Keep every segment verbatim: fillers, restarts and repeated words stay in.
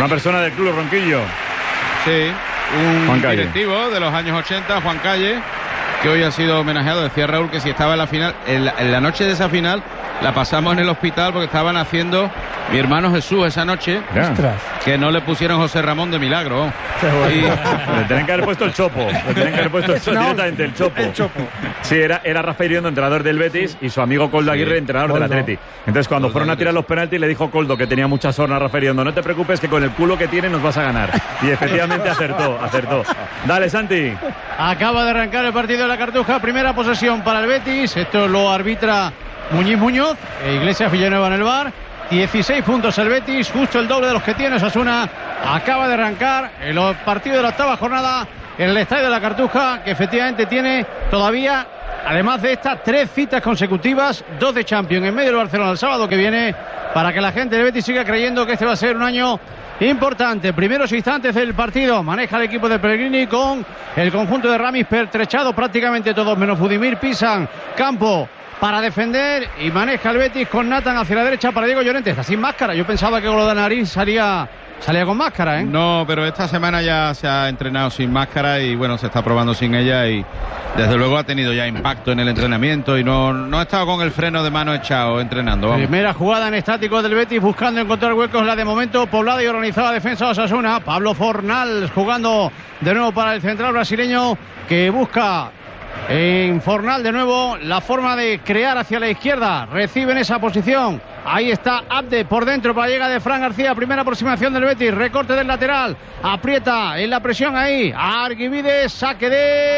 Una persona del club, Ronquillo. Sí, un directivo de los años ochenta, Juan Calle, que hoy ha sido homenajeado. Decía Raúl que si estaba en la final, en la, en la noche de esa final, la pasamos en el hospital porque estaban haciendo mi hermano Jesús esa noche. Ostras. Que no le pusieron José Ramón de milagro. Y... Le tienen que haber puesto el Chopo. Le tienen que haber puesto el, no, directamente el Chopo. El Chopo. Sí, era, era Rafael Iriondo, entrenador del Betis, y su amigo Coldo Aguirre, sí, entrenador Coldo. del Atleti. Entonces, cuando Coldo fueron a tirar los penaltis, le dijo Coldo, que tenía mucha sorna a Rafael Iriondo: no te preocupes, que con el culo que tiene nos vas a ganar. Y efectivamente acertó, acertó. Dale, Santi. Acaba de arrancar el partido de la Cartuja. Primera posesión para el Betis. Esto lo arbitra Muñiz Muñoz, e Iglesias Villanueva en el V A R. dieciséis puntos el Betis, justo el doble de los que tiene Osasuna. Acaba de arrancar el partido de la octava jornada en el estadio de la Cartuja, que efectivamente tiene todavía, además de estas, tres citas consecutivas, dos de Champions en medio del Barcelona el sábado que viene, para que la gente del Betis siga creyendo que este va a ser un año importante. Primeros instantes del partido, maneja el equipo de Pellegrini con el conjunto de Ramis pertrechado, prácticamente todos menos Budimir, pisan campo para defender, y maneja el Betis con Nathan hacia la derecha para Diego Llorente. Está sin máscara. Yo pensaba que Golodanarín salía, salía con máscara, ¿eh? No, pero esta semana ya se ha entrenado sin máscara y bueno, se está probando sin ella, y desde luego ha tenido ya impacto en el entrenamiento y no, no ha estado con el freno de mano echado entrenando. Vamos. Primera jugada en estático del Betis, buscando encontrar huecos, la de momento poblada y organizada defensa de Osasuna. Pablo Fornal jugando de nuevo para el central brasileño, que busca en Fornal de nuevo la forma de crear hacia la izquierda. Recibe en esa posición. Ahí está Abde por dentro para llegada de Fran García. Primera aproximación del Betis. Recorte del lateral. Aprieta en la presión ahí. Arguivides. Saque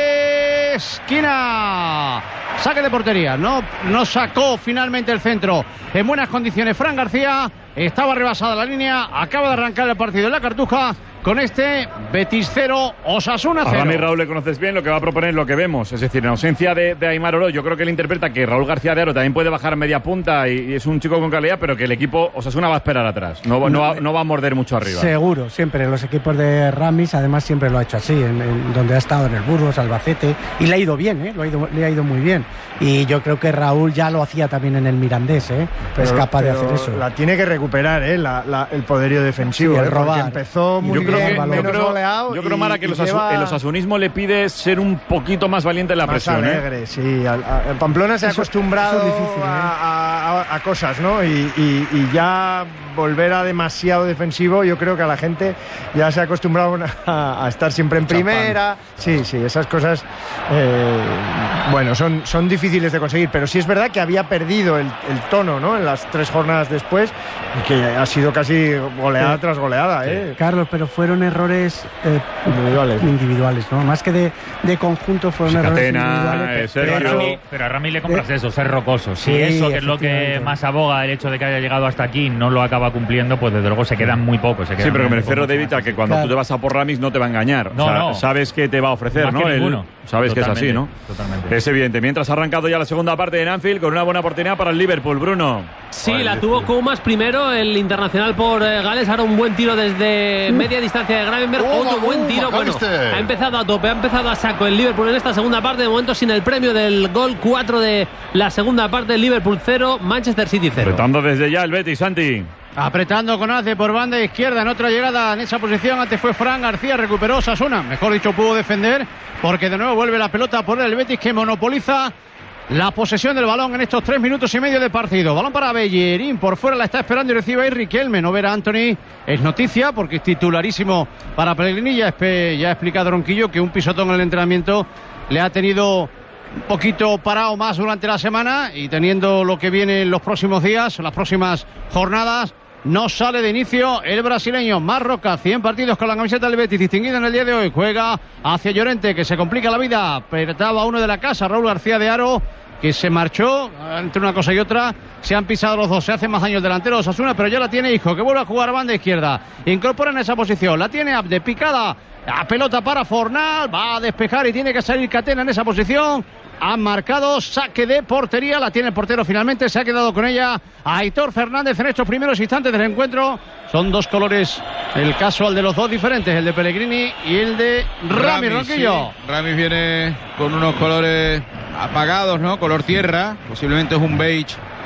de esquina. Saque de portería. No, no sacó finalmente el centro en buenas condiciones Fran García. Estaba rebasada la línea. Acaba de arrancar el partido en la Cartuja con este Betis cero, Osasuna cero. A Rami Raúl le conoces bien, lo que va a proponer lo que vemos. Es decir, en ausencia de, de Aimar Oro, yo creo que él interpreta que Raúl García de Aro también puede bajar media punta y, y es un chico con calidad, pero que el equipo Osasuna va a esperar atrás. No, no, no, va, no va a morder mucho arriba. Seguro, siempre. Los equipos de Ramis, además, siempre lo ha hecho así, en, en donde ha estado en el Burgos, Albacete, y le ha ido bien, ¿eh? Lo ha ido, le ha ido muy bien. Y yo creo que Raúl ya lo hacía también en el Mirandés, ¿eh? Pero, es capaz de hacer eso. La tiene que recuperar, ¿eh? La, la, el poderío defensivo. Sí, el ¿eh? robar. Empezó muy yo creo bien, que, menos yo creo, goleado. Yo creo, Mara, que el, osasu, lleva... el osasunismo le pide ser un poquito más valiente en la más presión. alegre, ¿eh? sí. A, a, Pamplona se ha eso, acostumbrado eso es difícil, ¿eh? a, a, a cosas, ¿no? Y, y, y ya volver a demasiado defensivo, yo creo que a la gente ya se ha acostumbrado a, a estar siempre en primera. Sí, sí, esas cosas, eh, bueno, son, son difíciles de conseguir, pero sí es verdad que había perdido el, el tono, ¿no? En las tres jornadas después, que ha sido casi goleada sí. tras goleada, ¿eh? Sí. Carlos, pero fueron errores eh, individuales, individuales, ¿no? Más que de, de conjunto, fueron sí, errores Catena, individuales. Pero, pero, a Rami, pero a Rami le compras eh, eso, ser rocoso. Si sí, eso, que es lo que más aboga el hecho de que haya llegado hasta aquí, no lo acaba cumpliendo, pues desde luego se quedan muy pocos. Se quedan sí, pero que me refiero, David, a que cuando claro. tú te vas a por Ramis no te va a engañar. No, o sea, no. Sabes que te va a ofrecer, más ¿no? Que ninguno. Él, sabes totalmente, que es así, ¿no? Totalmente. Es evidente. Mientras ha arrancado ya la segunda parte en Anfield con una buena oportunidad para el Liverpool, Bruno. Sí, Joder, la tuvo Koumas primero, el internacional por eh, Gales. Ahora un buen tiro desde uh. media distancia de Gravenberg. Uh, Otro uh, buen tiro. Uh, bueno, ha empezado a tope, ha empezado a saco el Liverpool en esta segunda parte. De momento sin el premio del gol cuatro de la segunda parte. Liverpool cero, Manchester City cero. Apretando desde ya el Betis, Santi. Apretando con Ace por banda izquierda en otra llegada en esa posición. Antes fue Fran García, recuperó Osasuna. Mejor dicho, pudo defender porque de nuevo vuelve la pelota por el Betis, que monopoliza la posesión del balón en estos tres minutos y medio de partido. Balón para Bellerín, por fuera la está esperando y recibe ahí Riquelme. No ver a Anthony es noticia porque es titularísimo para Pellegrini. Ya, ya ha explicado Ronquillo que un pisotón en el entrenamiento le ha tenido un poquito parado más durante la semana, y teniendo lo que viene en los próximos días, las próximas jornadas, no sale de inicio el brasileño. Marroca, cien partidos con la camiseta del Betis, distinguido en el día de hoy. Juega hacia Llorente, que se complica la vida. Apretaba uno de la casa, Raúl García de Aro, que se marchó. Entre una cosa y otra se han pisado los dos. Se hace más daño el delantero de Osasuna, pero ya la tiene Hijo, que vuelve a jugar banda izquierda. Incorpora en esa posición. La tiene Abde, picada. La pelota para Fornal. Va a despejar y tiene que salir Catena en esa posición. Han marcado saque de portería, la tiene el portero finalmente, se ha quedado con ella Aitor Fernández en estos primeros instantes del encuentro. Son dos colores, el casual de los dos diferentes, el de Pellegrini y el de Ramis, Ronquillo. Sí. Ramis viene con unos colores apagados, ¿no? Color tierra, posiblemente es un beige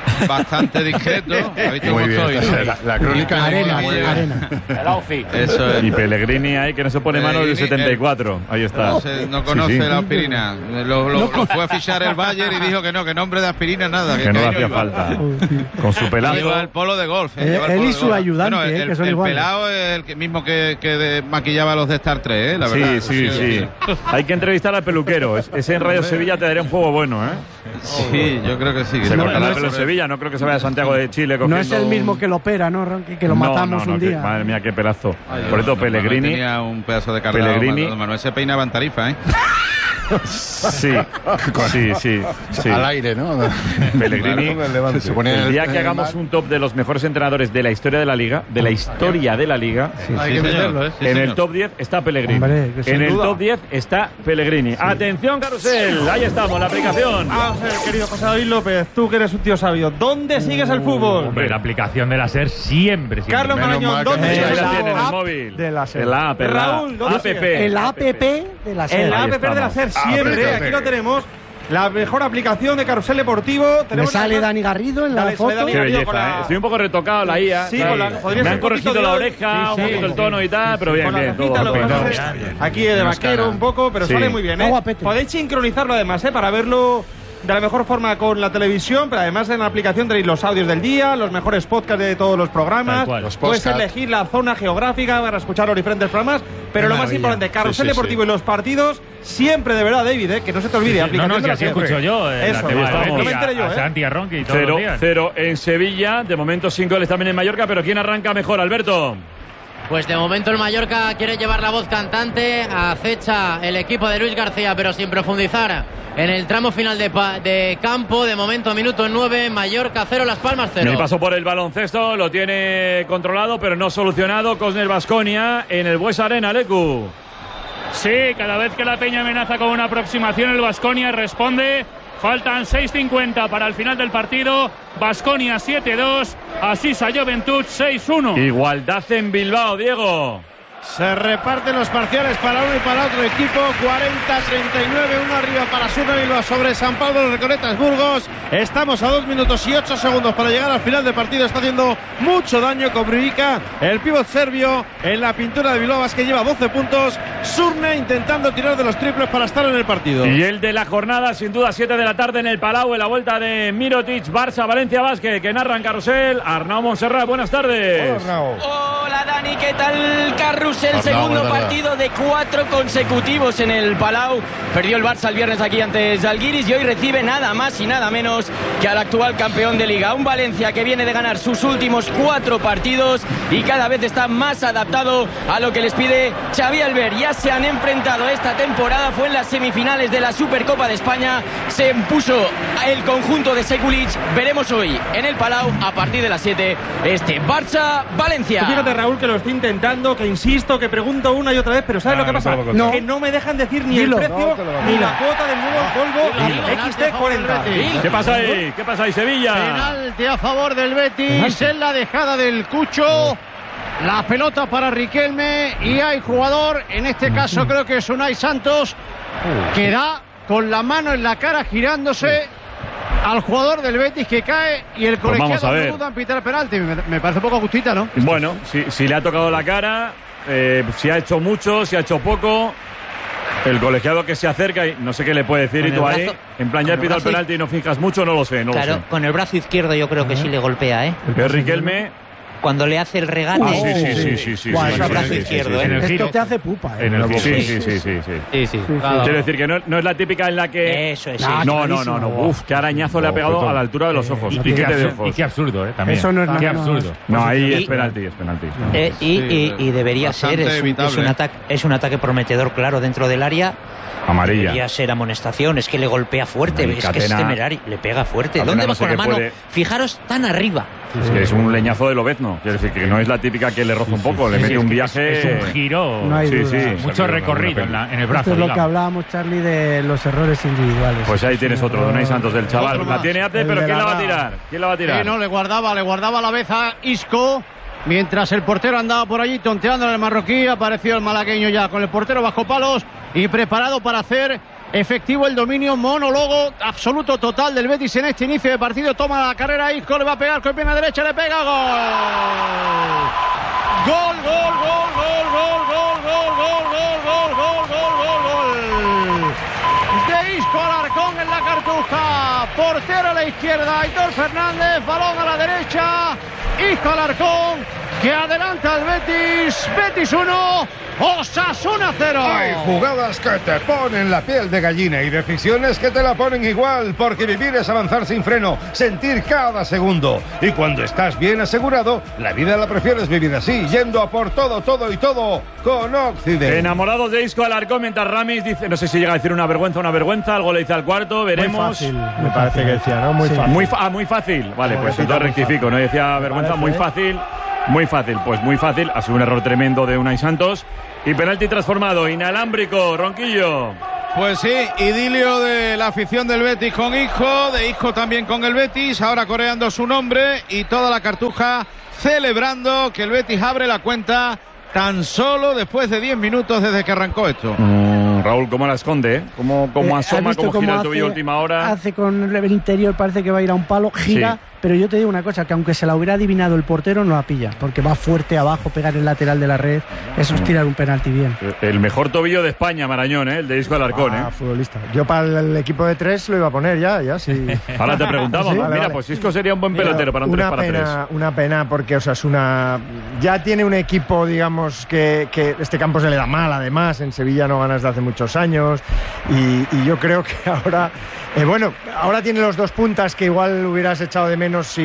bastante discreto. ¿Ha visto Muy cómo bien, estoy? esa es la, la crónica Arena, muy bien. arena. El outfit. Eso es. Y Pellegrini ahí, que no se pone mano del Pellegrini, setenta y cuatro. Ahí está. No, se- no conoce Sí, sí. la aspirina. Lo, lo- lo fue a fichar el Bayern y dijo que no, que nombre de aspirina nada. Que no le ahí hacía iba. falta. Con su pelazo. Lleva el polo de golf. eh, Eh, lleva el él polo y de su golf. ayudante, Bueno, eh, el, que son el iguales. pelado es el que mismo que, que de- maquillaba a los de Star Trek, ¿eh? La verdad. Sí, sí, sí. Hay que entrevistar al peluquero. Es- Ese en Radio Sevilla te daría un juego bueno, ¿eh? Sí, yo creo que sí. que Se no, cortará no el pelo en es- Sevilla. No creo que se vaya a Santiago de Chile cogiendo... No es el mismo que lo opera, ¿no, Ronqui? Que lo No, matamos no, no, un que- día. madre mía, qué pelazo. Ay, Por eso, Manuel Pellegrini... tenía un pedazo de cargado. Pellegrini- Manuel, Manuel se peinaba en Tarifa, ¿eh? Sí, sí, sí, sí. Al aire, ¿no? Pellegrini, Se, se ponía en el día en que hagamos mar. un top de los mejores entrenadores de la historia de la Liga, de la historia de la Liga, Hay que meterlo, ¿eh? Sí, en señor. el top diez está Pellegrini. Hombre, que sin En el duda. top diez está Pellegrini. Atención, Carrusel, ahí estamos, la aplicación. Vamos a ver, querido José David López, tú que eres un tío sabio, ¿dónde sigues el fútbol? Hombre, la aplicación de la SER siempre, siempre. Carlos Menos Marañón, mal que ¿dónde me Ahí sigues la el la tiene en el fútbol? móvil. de la SER. El app, el Raúl, ¿dónde app. El app de la En SER. la Ahí app de la SER estamos. siempre, Ah, aquí lo tenemos. La mejor aplicación de Carrusel Deportivo. Me Tenemos sale además- Dani Garrido en la Dale, sale foto. Dani Qué Garrido belleza, con la- ¿eh? Estoy un poco retocado la I A. Sí, ¿sabes? con la- podría Me ser han un corregido poquito la de- oreja, sí, un sí. poquito el tono y tal, pero bien, Con la bien. gafita Todo lo que perfecto. pasa bien, es bien. aquí de Menos vaquero cara. un poco, pero Sí. sale muy bien, Está ¿eh? guapete. Podéis sincronizarlo además, ¿eh? Para verlo de la mejor forma con la televisión, pero además en la aplicación tenéis los audios del día, los mejores podcasts de todos los programas. Tal cual. Los Puedes podcast. elegir la zona geográfica para escuchar los diferentes programas, pero lo más maravilla. importante, Carrusel Sí, sí, Deportivo sí. y los partidos, siempre de verdad, David, ¿eh? Que no se te olvide. No, aplicación no, de si la así SER. escucho yo. eh, Eso, la ahí tema estamos. de No me enteré a, yo, a ¿eh? Santi, a Ronqui y todos Cero, los días. cero en Sevilla, de momento sin goles también en Mallorca, pero ¿quién arranca mejor, Alberto? Pues de momento el Mallorca quiere llevar la voz cantante, acecha el equipo de Luis García, pero sin profundizar en el tramo final de, pa- de campo. De momento, minuto nueve, Mallorca cero, Las Palmas cero. El paso por el baloncesto lo tiene controlado, pero no solucionado. Cosner Baskonia en el Bues Arena, Lecu. Sí, cada vez que la Peña amenaza con una aproximación, el Baskonia responde. Faltan seis cincuenta para el final del partido. Baskonia siete dos, Asisa Juventud seis uno. Igualdad en Bilbao, Diego. Se reparten los parciales para uno y para otro equipo. cuarenta a treinta y nueve, uno arriba para Asuna Bilbao sobre San Pablo de Recoletas Burgos. Estamos a dos minutos y ocho segundos para llegar al final del partido. Está haciendo mucho daño Koprivica, el pívot serbio en la pintura de Bilbao, que lleva doce puntos. Surne intentando tirar de los triples para estar en el partido. Y el de la jornada, sin duda, siete de la tarde en el Palau, en la vuelta de Mirotic, Barça, Valencia Basket, que narra en Carrusel. Arnau Montserrat, buenas tardes. Hola Dani, ¿qué tal? Carrusel, Arnau, segundo buena tarde. partido de cuatro consecutivos en el Palau. Perdió el Barça el viernes aquí ante Zalgiris y hoy recibe nada más y nada menos que al actual campeón de Liga. Un Valencia que viene de ganar sus últimos cuatro partidos y cada vez está más adaptado a lo que les pide Xavi Albert. Ya se han enfrentado esta temporada, fue en las semifinales de la Supercopa de España. Se impuso el conjunto de Sekulic. Veremos hoy en el Palau, a partir de las siete, este Barça-Valencia. Fíjate, Raúl, que lo estoy intentando, que insisto, que pregunto una y otra vez, pero ¿sabes No, lo que no pasa? te lo voy a contar. Que no me dejan decir ni Dilo. el precio No te lo voy a ni contar. la cuota del nuevo Volvo Dilo. X T cuarenta. ¿Qué pasa ahí? ¿Qué pasa ahí, Sevilla? Penalti a favor del Betis en la dejada del Cucho. La pelota para Riquelme y hay jugador, en este caso creo que es Unai Santos, que da con la mano en la cara girándose al jugador del Betis, que cae y el Pues vamos a colegiado ver. no duda en pitar penalti. Me, me parece un poco justita, ¿no? Bueno, si, si le ha tocado la cara, eh, si ha hecho mucho, si ha hecho poco. El colegiado que se acerca y no sé qué le puede decir, Con y tú el ahí, brazo- en plan, con ya he el pitado el brazo y- penalti y no fijas mucho, no lo sé, no Claro, lo sé. con el brazo izquierdo yo creo que sí le golpea, ¿eh? Es Riquelme. Cuando le hace el regate. Ah, sí, sí, sí, sí, sí. Con sí, el sí, brazo sí, sí, izquierdo, sí, ¿eh? sí. Esto giro. te hace pupa, ¿eh? En el Sí, giro. sí, sí, sí, sí. Sí, sí. Quiero decir que no, no es la típica en la que... Eso es, sí. Ah, No, no, no, clarísimo. no. Uf, qué arañazo le ha Oh, pegado fue a la todo. altura de los ojos. no Y qué, Piquete de absurdo, y ojos. qué absurdo, ¿eh? También. Eso no es Qué nada, no. absurdo. No, ahí Y- es penalti, es penalti. Eh, y, y- y debería bastante ser, es un, evitable. es, un ataque, es un ataque prometedor, claro, dentro del área. Amarilla. Debería ser amonestación, es que le golpea fuerte, Y es que es Catena- temerario, le pega fuerte. Catena ¿Dónde no va sé con la qué mano? puede- Fijaros, tan arriba. Es que es un leñazo de Lobezno. Quiero decir que no es la típica que le roza un poco, le Sí, mete sí, un es que viaje... Es, es un giro. No hay Sí, duda. sí. Mucho recorrido en, la- en el brazo. Esto es lo que digamos. hablábamos, Charlie, de los errores individuales. Pues ahí tienes otro, Donay Santos del chaval. Otro La más. tiene Ate, El pero de ¿quién la la va a grada. tirar? ¿Quién la va a tirar? Eh, no, le guardaba, le guardaba la vez a Isco. Mientras el portero andaba por allí tonteando en el marroquí, apareció el malagueño ya con el portero bajo palos y preparado para hacer efectivo el dominio, monólogo absoluto total del Betis en este inicio de partido. Toma la carrera Isco, le va a pegar con pierna derecha, le pega, gol. Gol, gol, gol, gol, gol, gol, gol, gol, gol, gol, gol, gol, gol, gol. De Isco Alarcón en la Cartuja, portero a la izquierda, Aitor Fernández, balón a la derecha, Isco Alarcón que adelanta al Betis, Betis uno, Osasuna cero. Hay jugadas que te ponen la piel de gallina y decisiones que te la ponen igual, porque vivir es avanzar sin freno, sentir cada segundo. Y cuando estás bien asegurado, la vida la prefieres vivir así, yendo a por todo, todo y todo con Occident. Enamorados de Isco Alarcón, mientras Ramis dice, no sé si llega a decir una vergüenza, una vergüenza, algo le dice al cuarto, veremos. Muy fácil, me parece que decía, ¿no? Muy sí. fácil. Muy, fa ah, muy fácil. Vale, pues entonces rectifico, no decía vergüenza, muy fácil. Muy fácil, pues muy fácil. Ha sido un error tremendo de Unai Santos. Y penalti transformado, inalámbrico, Ronquillo. Pues sí, idilio de la afición del Betis con Isco, de Isco también con el Betis, ahora coreando su nombre y toda la Cartuja celebrando que el Betis abre la cuenta tan solo después de diez minutos desde que arrancó esto. Mm, Raúl, ¿cómo la esconde? ¿eh? ¿Cómo, cómo asoma, cómo gira el tobillo última hora? Hace con el interior, parece que va a ir a un palo, gira, sí. Pero yo te digo una cosa, que aunque se la hubiera adivinado el portero, no la pilla, porque va fuerte abajo, pegar el lateral de la red, eso es tirar un penalti bien. El mejor tobillo de España, Marañón, ¿eh? El de Isco Alarcón, ah, ¿eh? futbolista. Yo para el equipo de tres lo iba a poner ya, ya sí. Ahora te preguntamos, ¿Sí? vale, mira, vale. Pues Isco sería un buen Mira, pelotero para un una tres para pena, tres. Una pena, porque Osasuna ya tiene un equipo, digamos, que, que este campo se le da mal, además, en Sevilla no ganas de hace muchos años, y, y yo creo que ahora, eh, bueno, ahora tiene los dos puntas que igual hubieras echado de menos si